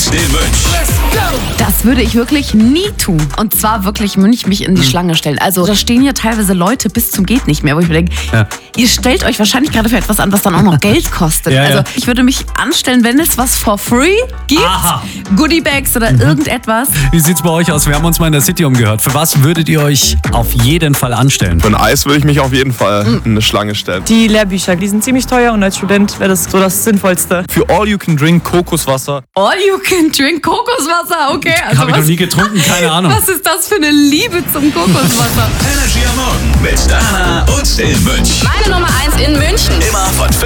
und den Mönch. Das würde ich wirklich nie tun. Und zwar wirklich mich in die Schlange stellen. Also da stehen ja teilweise Leute bis zum geht nicht mehr, wo ich mir denke, ihr stellt euch wahrscheinlich gerade für etwas an, was dann auch noch Geld kostet. Ja, also ich würde mich anstellen, wenn es was for free gibt, Goodiebags oder irgendetwas. Wie sieht's bei euch aus? Wir haben uns mal in der City umgehört. Für was würdet ihr euch auf jeden Fall anstellen? Für ein Eis würde ich mich auf jeden Fall in eine Schlange stellen. Die Lehrbücher, die sind ziemlich teuer und als Student wäre das so das Sinnvollste. Für All You Can Drink Kokoswasser. All you can drink Kokoswasser, okay. Also Habe ich noch nie getrunken, keine Ahnung. Was ist das für eine Liebe zum Kokoswasser? Energy am Morgen mit Dana und den Mönch. Meine Nummer 1 in München. Immer von